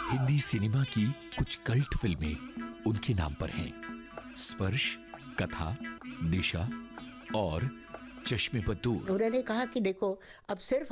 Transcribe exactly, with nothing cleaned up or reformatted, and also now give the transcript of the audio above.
Hindi cinema की कुछ cult फिल्में उनके नाम पर हैं। स्पर्श, कथा, दिशा और चश्मे पर दूर। उन्होंने कहा कि देखो अब सिर्फ